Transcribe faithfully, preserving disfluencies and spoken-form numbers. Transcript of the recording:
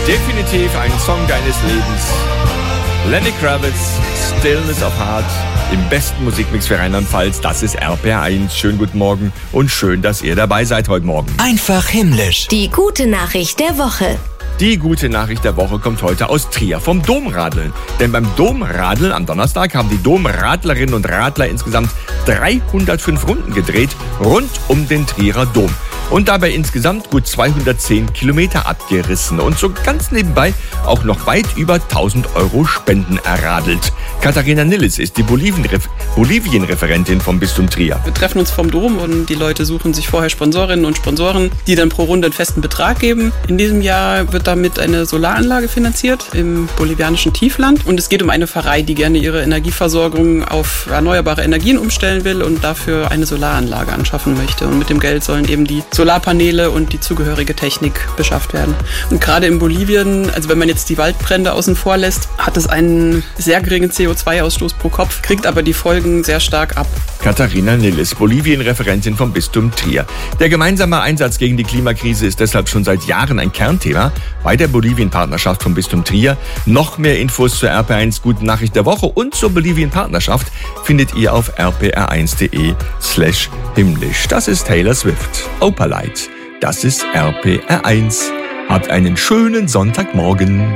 Definitiv ein Song deines Lebens. Lenny Kravitz, Stillness of Heart, im besten Musikmix für Rheinland-Pfalz. Das ist R P R eins. Schönen guten Morgen und schön, dass ihr dabei seid heute Morgen. Einfach himmlisch. Die gute Nachricht der Woche. Die gute Nachricht der Woche kommt heute aus Trier vom Domradeln. Denn beim Domradeln am Donnerstag haben die Domradlerinnen und Radler insgesamt dreihundertfünf Runden gedreht rund um den Trierer Dom. Und dabei insgesamt gut zweihundertzehn Kilometer abgerissen und so ganz nebenbei auch noch weit über tausend Euro Spenden erradelt. Katharina Nilles ist die Bolivien-Ref- Bolivien-Referentin vom Bistum Trier. Wir treffen uns vom Dom und die Leute suchen sich vorher Sponsorinnen und Sponsoren, die dann pro Runde einen festen Betrag geben. In diesem Jahr wird damit eine Solaranlage finanziert im bolivianischen Tiefland. Und es geht um eine Pfarrei, die gerne ihre Energieversorgung auf erneuerbare Energien umstellen will und dafür eine Solaranlage anschaffen möchte. Und mit dem Geld sollen eben die Solarpaneele und die zugehörige Technik beschafft werden. Und gerade in Bolivien, also wenn man jetzt die Waldbrände außen vor lässt, hat es einen sehr geringen C O zwei Ausstoß pro Kopf, kriegt aber die Folgen sehr stark ab. Katharina Nilles, Bolivien-Referentin vom Bistum Trier. Der gemeinsame Einsatz gegen die Klimakrise ist deshalb schon seit Jahren ein Kernthema bei der Bolivien-Partnerschaft vom Bistum Trier. Noch mehr Infos zur R P R eins Guten Nachricht der Woche und zur Bolivien-Partnerschaft findet ihr auf r p r eins punkt d e slash himmlisch. Das ist Taylor Swift. Opalite. Das ist R P R eins. Habt einen schönen Sonntagmorgen.